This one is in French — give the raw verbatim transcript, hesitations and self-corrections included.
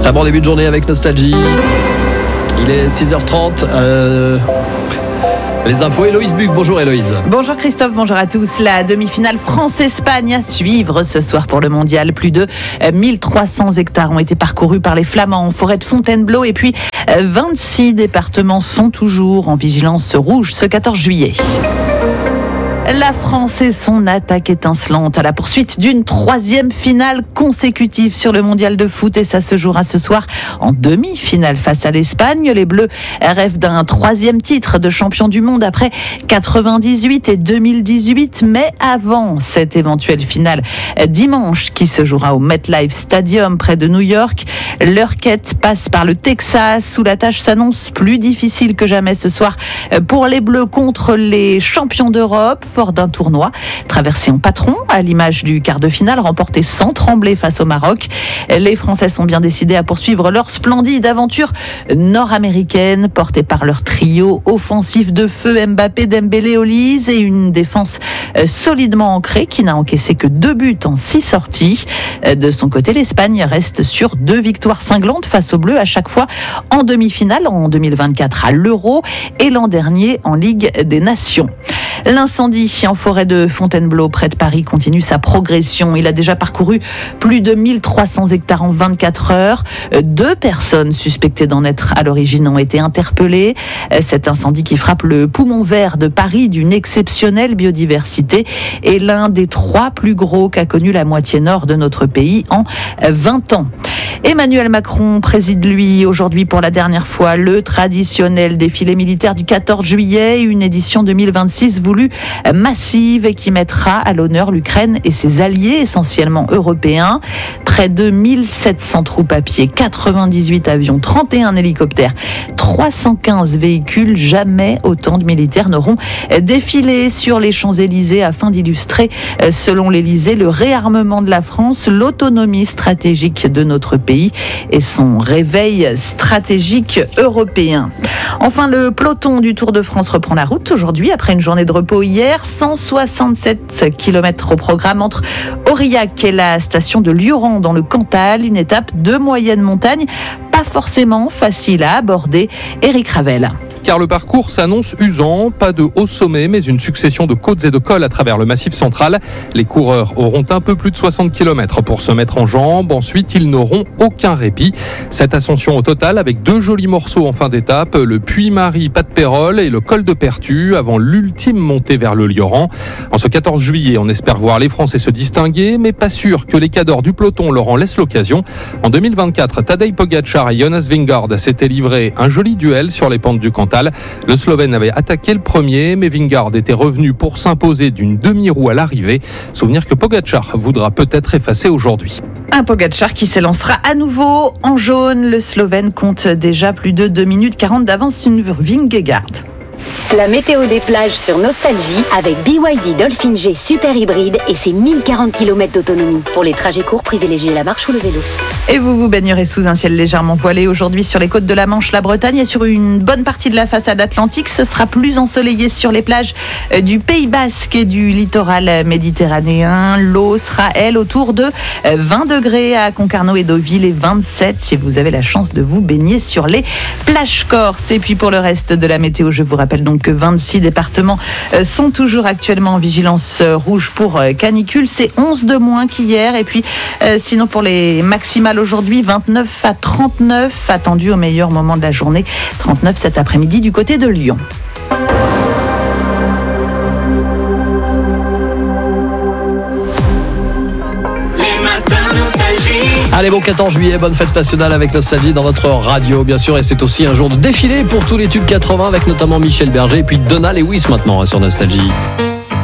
Un bon début de journée avec Nostalgie. Il est six heures trente. Euh... Les infos, Héloïse Buc. Bonjour Héloïse. Bonjour Christophe, bonjour à tous. La demi-finale France-Espagne à suivre ce soir pour le mondial. Plus de mille trois cents hectares ont été parcourus par les Flamands en forêt de Fontainebleau. Et puis vingt-six départements sont toujours en vigilance rouge ce quatorze juillet. La France et son attaque étincelante à la poursuite d'une troisième finale consécutive sur le mondial de foot, et ça se jouera ce soir en demi-finale face à l'Espagne. Les Bleus rêvent d'un troisième titre de champion du monde après quatre-vingt-dix-huit et deux mille dix-huit, mais avant cette éventuelle finale dimanche qui se jouera au MetLife Stadium près de New York, leur quête passe par le Texas où la tâche s'annonce plus difficile que jamais ce soir pour les Bleus contre les champions d'Europe. Fort d'un tournoi traversé en patron, à l'image du quart de finale remporté sans trembler face au Maroc. Les Français sont bien décidés à poursuivre leur splendide aventure nord-américaine, portée par leur trio offensif de feu Mbappé, Dembélé, Olise, et une défense solidement ancrée qui n'a encaissé que deux buts en six sorties. De son côté, l'Espagne reste sur deux victoires cinglantes face aux Bleus, à chaque fois en demi-finale, en deux mille vingt-quatre à l'Euro et l'an dernier en Ligue des Nations. L'incendie en forêt de Fontainebleau près de Paris continue sa progression. Il a déjà parcouru plus de mille trois cents hectares en vingt-quatre heures. Deux personnes suspectées d'en être à l'origine ont été interpellées. Cet incendie qui frappe le poumon vert de Paris d'une exceptionnelle biodiversité est l'un des trois plus gros qu'a connu la moitié nord de notre pays en vingt ans. Emmanuel Macron préside lui aujourd'hui pour la dernière fois le traditionnel défilé militaire du quatorze juillet, une édition deux mille vingt-six voulue massive et qui mettra à l'honneur l'Ukraine et ses alliés essentiellement européens. Près de mille sept cents troupes à pied, quatre-vingt-dix-huit avions, trente et un hélicoptères, trois cent quinze véhicules. Jamais autant de militaires n'auront défilé sur les Champs-Élysées afin d'illustrer, selon l'Élysée, le réarmement de la France, l'autonomie stratégique de notre pays et son réveil stratégique européen. Enfin, le peloton du Tour de France reprend la route aujourd'hui après une journée de repos hier. cent soixante-sept kilomètres au programme entre Aurillac et la station de Lioran dans le Cantal. Une étape de moyenne montagne, pas forcément facile à aborder. Éric Ravel. Car le parcours s'annonce usant, pas de haut sommet, mais une succession de côtes et de cols à travers le massif central. Les coureurs auront un peu plus de soixante kilomètres pour se mettre en jambes. Ensuite, ils n'auront aucun répit. Cette ascension au total avec deux jolis morceaux en fin d'étape, le Puy-Marie, Pas de Pérol et le col de Pertu, avant l'ultime montée vers le Lioran. En ce quatorze juillet, on espère voir les Français se distinguer, mais pas sûr que les cadors du peloton leur en laissent l'occasion. En deux mille vingt-quatre, Tadej Pogačar et Jonas Vingegaard s'étaient livrés un joli duel sur les pentes du Cantal. Le Slovène avait attaqué le premier, mais Vingegaard était revenu pour s'imposer d'une demi-roue à l'arrivée. Souvenir que Pogačar voudra peut-être effacer aujourd'hui. Un Pogačar qui s'élancera à nouveau en jaune. Le Slovène compte déjà plus de deux minutes quarante d'avance sur Vingegaard. La météo des plages sur Nostalgie avec B Y D Dolphin G Super Hybride et ses mille quarante kilomètres d'autonomie. Pour les trajets courts, privilégiez la marche ou le vélo. Et vous vous baignerez sous un ciel légèrement voilé aujourd'hui sur les côtes de la Manche, la Bretagne et sur une bonne partie de la façade atlantique. Ce sera plus ensoleillé sur les plages du Pays Basque et du littoral méditerranéen. L'eau sera, elle, autour de vingt degrés à Concarneau et Deauville et vingt-sept si vous avez la chance de vous baigner sur les plages corses. Et puis pour le reste de la météo, je vous rappelle donc que vingt-six départements sont toujours actuellement en vigilance rouge pour canicule. C'est onze de moins qu'hier. Et puis euh, sinon pour les maximales aujourd'hui, vingt-neuf à trente-neuf attendus au meilleur moment de la journée. trente-neuf cet après-midi du côté de Lyon. Allez, bon quatorze juillet, bonne fête nationale avec Nostalgie dans votre radio, bien sûr. Et c'est aussi un jour de défilé pour tous les tubes quatre-vingts avec notamment Michel Berger et puis Donald Lewis maintenant sur Nostalgie.